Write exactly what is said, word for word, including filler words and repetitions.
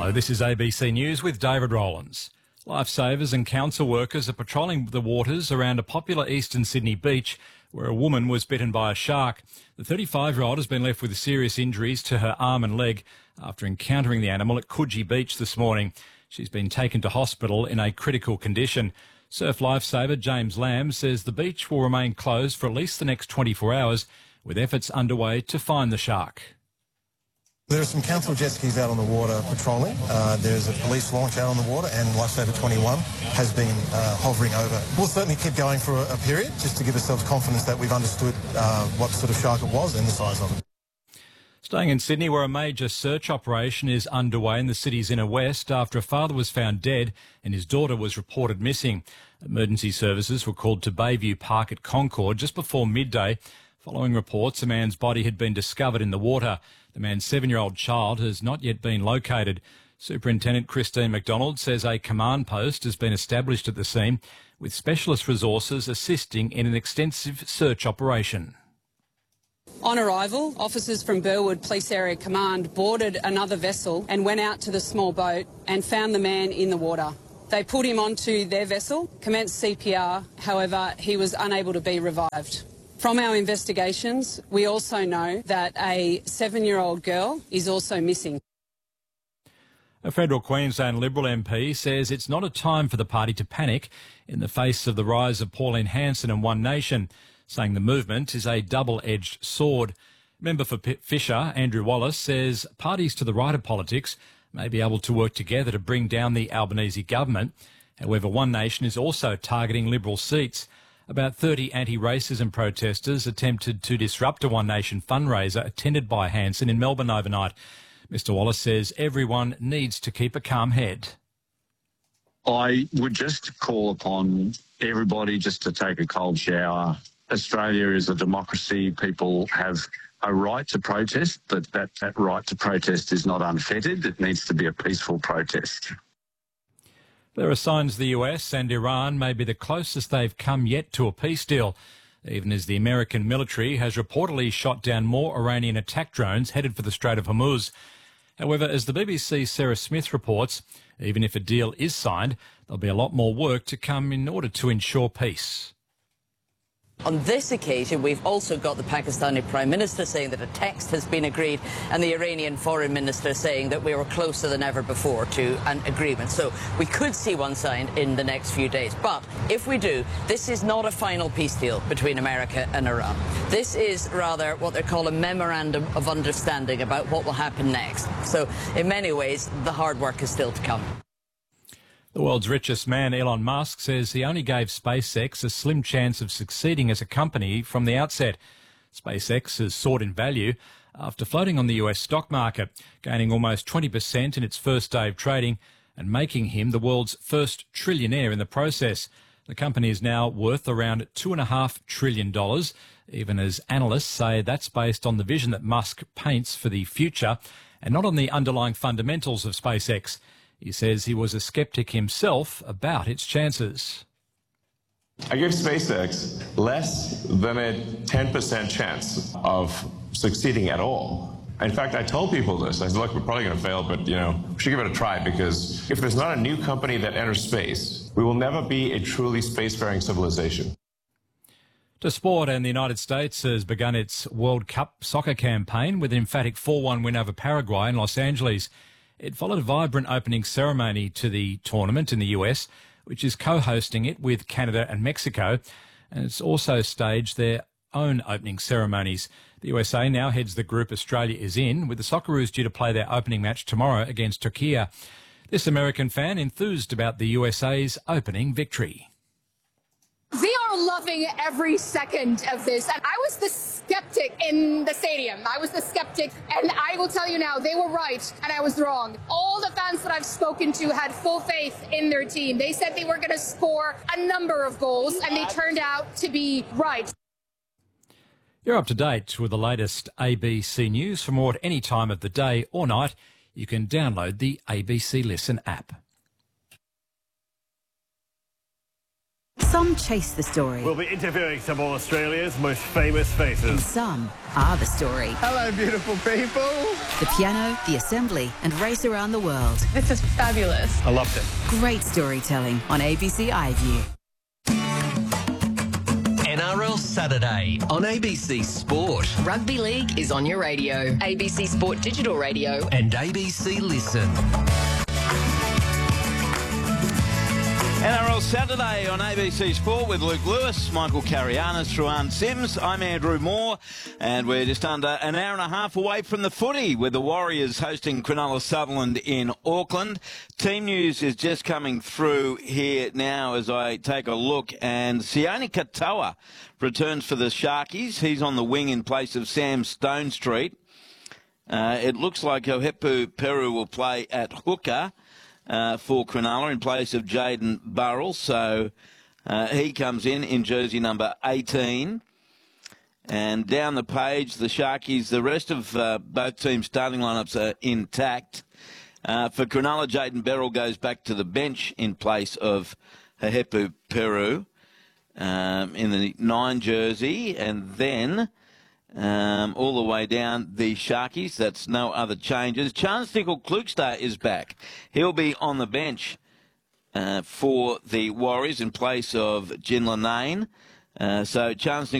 Hello, this is A B C News with David Rowlands. Lifesavers and council workers are patrolling the waters around a popular eastern Sydney beach where a woman was bitten by a shark. The thirty-five-year-old has been left with serious injuries to her arm and leg after encountering the animal at Coogee Beach this morning. She's been taken to hospital in a critical condition. Surf lifesaver James Lamb says the beach will remain closed for at least the next twenty-four hours, with efforts underway to find the shark. There are some council jet skis out on the water patrolling. Uh, there's a police launch out on the water, and Lifesaver twenty-one has been uh, hovering over. We'll certainly keep going for a, a period just to give ourselves confidence that we've understood uh, what sort of shark it was and the size of it. Staying in Sydney, where a major search operation is underway in the city's inner west after a father was found dead and his daughter was reported missing. Emergency services were called to Bayview Park at Concord just before midday. Following reports, a man's body had been discovered in the water. The man's seven-year-old child has not yet been located. Superintendent Christine McDonald says a command post has been established at the scene with specialist resources assisting in an extensive search operation. On arrival, officers from Burwood Police Area Command boarded another vessel and went out to the small boat and found the man in the water. They put him onto their vessel, commenced C P R, however, he was unable to be revived. From our investigations, we also know that a seven-year-old girl is also missing. A federal Queensland Liberal M P says it's not a time for the party to panic in the face of the rise of Pauline Hanson and One Nation, saying the movement is a double-edged sword. Member for Fisher, Andrew Wallace, says parties to the right of politics may be able to work together to bring down the Albanese government. However, One Nation is also targeting Liberal seats. About thirty anti-racism protesters attempted to disrupt a One Nation fundraiser attended by Hanson in Melbourne overnight. Mister Wallace says everyone needs to keep a calm head. I would just call upon everybody just to take a cold shower. Australia is a democracy. People have a right to protest, but that, that right to protest is not unfettered. It needs to be a peaceful protest. There are signs the U S and Iran may be the closest they've come yet to a peace deal, even as the American military has reportedly shot down more Iranian attack drones headed for the Strait of Hormuz. However, as the B B C's Sarah Smith reports, even if a deal is signed, there'll be a lot more work to come in order to ensure peace. On this occasion, we've also got the Pakistani Prime Minister saying that a text has been agreed and the Iranian Foreign Minister saying that we were closer than ever before to an agreement. So we could see one signed in the next few days. But if we do, this is not a final peace deal between America and Iran. This is rather what they call a memorandum of understanding about what will happen next. So in many ways, the hard work is still to come. The world's richest man, Elon Musk, says he only gave SpaceX a slim chance of succeeding as a company from the outset. SpaceX has soared in value after floating on the U S stock market, gaining almost twenty percent in its first day of trading and making him the world's first trillionaire in the process. The company is now worth around two point five trillion dollars, even as analysts say that's based on the vision that Musk paints for the future and not on the underlying fundamentals of SpaceX. He says he was a sceptic himself about its chances. I give SpaceX less than a ten percent chance of succeeding at all. In fact, I told people this. I said, look, we're probably going to fail, but, you know, we should give it a try, because if there's not a new company that enters space, we will never be a truly spacefaring civilization. To sport, and the United States has begun its World Cup soccer campaign with an emphatic four one win over Paraguay in Los Angeles. It followed a vibrant opening ceremony to the tournament in the U S, which is co-hosting it with Canada and Mexico, and it's also staged their own opening ceremonies. The U S A now heads the group Australia is in, with the Socceroos due to play their opening match tomorrow against Turkey. This American fan enthused about the U S A's opening victory. They are loving every second of this. And I was the skeptic in the stadium. I was the skeptic. And I will tell you now, they were right and I was wrong. All the fans that I've spoken to had full faith in their team. They said they were going to score a number of goals, and they turned out to be right. You're up to date with the latest A B C News. For more at any time of the day or night, you can download the A B C Listen app. Some chase the story. We'll be interviewing some of Australia's most famous faces. And some are the story. Hello, beautiful people. The piano, the assembly, and race around the world. This is fabulous. I loved it. Great storytelling on A B C iView. N R L Saturday on A B C Sport. Rugby League is on your radio. A B C Sport Digital Radio. And A B C Listen. N R L Saturday on A B C Sport with Luke Lewis, Michael Carianis, Ruan Sims. I'm Andrew Moore, and we're just under an hour and a half away from the footy with the Warriors hosting Cronulla Sutherland in Auckland. Team news is just coming through here now as I take a look, and Sione Katoa returns for the Sharkies. He's on the wing in place of Sam Stonestreet. Uh, it looks like Ohepu Peru will play at hooker Uh, for Cronulla in place of Jaden Burrell. So uh, he comes in in jersey number eighteen. And down the page, the Sharkies, the rest of uh, both teams' starting lineups are intact. Uh, for Cronulla, Jaden Burrell goes back to the bench in place of Ohepu Peru um, in the nine jersey. And then Um, all the way down the Sharkies, that's no other changes. Chance Nickel-Klugstad is back. He'll be on the bench uh, for the Warriors in place of Jin Lanane. Uh, so Chance